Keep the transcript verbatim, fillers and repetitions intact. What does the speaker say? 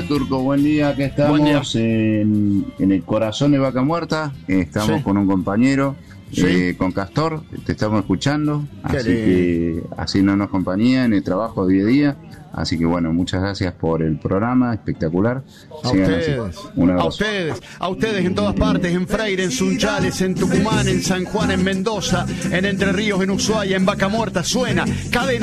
día, Turco, buen día. Aquí estamos día. En, en el corazón de Vaca Muerta. Estamos Sí. con un compañero, Sí. eh, con Castor. Te estamos escuchando. Qué Así que así no nos compañía en el trabajo día a día. Así que bueno, muchas gracias por el programa, espectacular. A Sigan así. ustedes, Un a abrazo. ustedes, a ustedes en todas partes, en Freire, en Sunchales, en Tucumán, en San Juan, en Mendoza, en Entre Ríos, en Ushuaia, en Vaca Muerta, suena Cadena